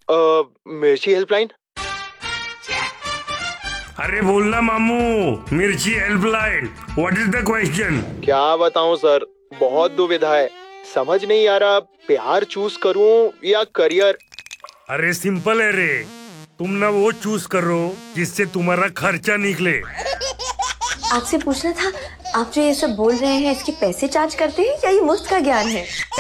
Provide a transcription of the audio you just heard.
मिर्ची हेल्पलाइन। अरे बोलना मामू, मिर्ची helpline, what is the question? क्या बताऊं सर, बहुत दुविधा है, समझ नहीं आ रहा प्यार चूज करूं या करियर। अरे सिंपल है रे, तुम ना वो चूज करो जिससे तुम्हारा खर्चा निकले। आपसे पूछना था, आप जो ये सब बोल रहे हैं इसके पैसे चार्ज करते हैं या ये मुफ्त का ज्ञान है?